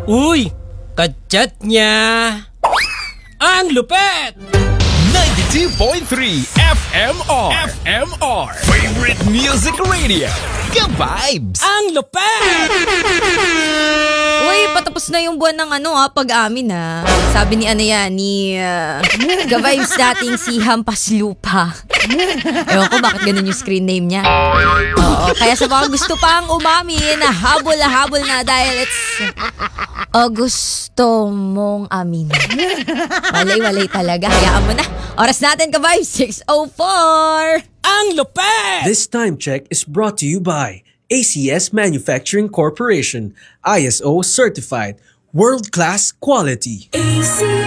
Uy, kachat niya. Ang lupet! 92.3 FMR Favorite Music Radio. Ka-vibes! Ang lupet! Uy, patapos na yung buwan ng pag-amin Sabi ni Ka-vibes dating si Hampas Lupa. Ewan ko bakit ganun yung screen name niya. Oo, kaya sa mga gusto pang umamin, habol na dahil it's gusto mong amin. Walay talaga. Hayaan mo na. Oras natin, Ka-vibes, 6:04. Ang lupet! This time check is brought to you by ACS Manufacturing Corporation, ISO certified, world-class quality.